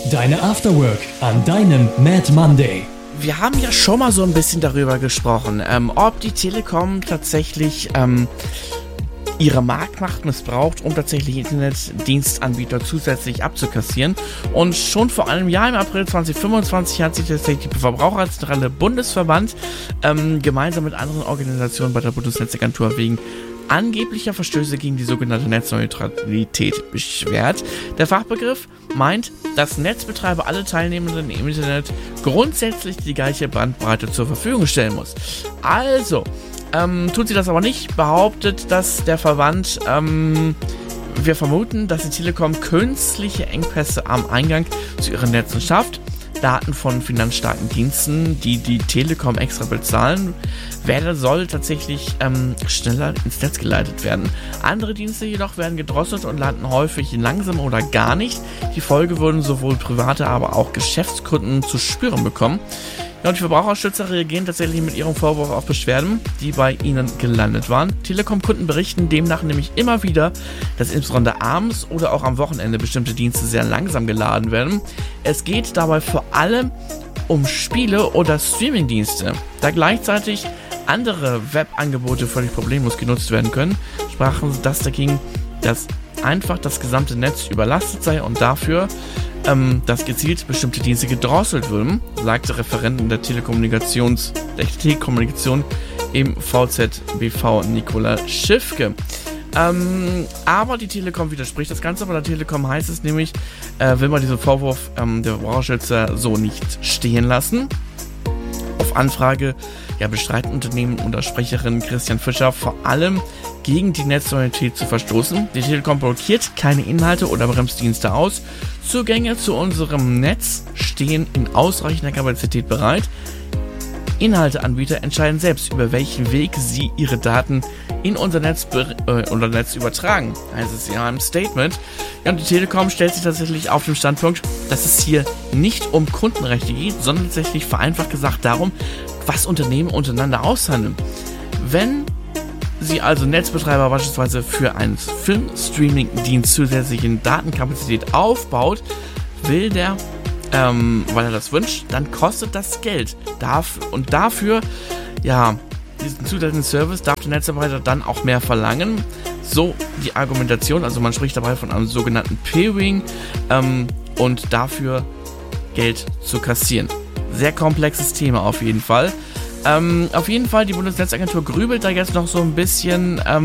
Deine Afterwork an deinem Mad Monday. Wir haben ja schon mal so ein bisschen darüber gesprochen, ob die Telekom tatsächlich ihre Marktmacht missbraucht, um tatsächlich Internetdienstanbieter zusätzlich abzukassieren. Und schon vor einem Jahr, im April 2025, hat sich tatsächlich die Verbraucherzentrale Bundesverband gemeinsam mit anderen Organisationen bei der Bundesnetzagentur wegen angeblicher Verstöße gegen die sogenannte Netzneutralität beschwert. Der Fachbegriff meint, dass Netzbetreiber alle Teilnehmenden im Internet grundsätzlich die gleiche Bandbreite zur Verfügung stellen muss. Also, tut sie das aber nicht, behauptet, dass der Verband, wir vermuten, dass die Telekom künstliche Engpässe am Eingang zu ihren Netzen schafft. Daten von finanzstarken Diensten, die die Telekom extra bezahlen, soll tatsächlich schneller ins Netz geleitet werden. Andere Dienste jedoch werden gedrosselt und landen häufig langsam oder gar nicht. Die Folge würden sowohl private, aber auch Geschäftskunden zu spüren bekommen. Ja, und die Verbraucherschützer reagieren tatsächlich mit ihrem Vorwurf auf Beschwerden, die bei ihnen gelandet waren. Telekom-Kunden berichten demnach nämlich immer wieder, dass insbesondere abends oder auch am Wochenende bestimmte Dienste sehr langsam geladen werden. Es geht dabei vor allem um Spiele oder Streamingdienste. Da gleichzeitig andere Webangebote völlig problemlos genutzt werden können, sprachen sie das dagegen, dass einfach das gesamte Netz überlastet sei und dafür dass gezielt bestimmte Dienste gedrosselt würden, sagte Referentin der Telekommunikation im VZBV Nicola Schiffke. Aber die Telekom widerspricht das Ganze. Bei der Telekom heißt es nämlich, will man diesen Vorwurf der Verbraucherschützer so nicht stehen lassen. Auf Anfrage bestreiten Unternehmen und Sprecherin Christian Fischer vor allem gegen die Netzneutralität zu verstoßen. Die Telekom blockiert keine Inhalte oder bremst Dienste aus. Zugänge zu unserem Netz stehen in ausreichender Kapazität bereit. Inhalteanbieter entscheiden selbst, über welchen Weg sie ihre Daten in unser Netz übertragen, heißt es ja im Statement. Ja, und die Telekom stellt sich tatsächlich auf den Standpunkt, dass es hier nicht um Kundenrechte geht, sondern tatsächlich vereinfacht gesagt darum, was Unternehmen untereinander aushandeln. Wenn sie also Netzbetreiber beispielsweise für einen Filmstreaming-Dienst zusätzliche Datenkapazität aufbaut, weil er das wünscht, dann kostet das Geld. Dafür, diesen zusätzlichen Service darf der Netzbetreiber dann auch mehr verlangen. So die Argumentation, also man spricht dabei von einem sogenannten Peering und dafür Geld zu kassieren. Sehr komplexes Thema auf jeden Fall. Die Bundesnetzagentur grübelt da jetzt noch so ein bisschen,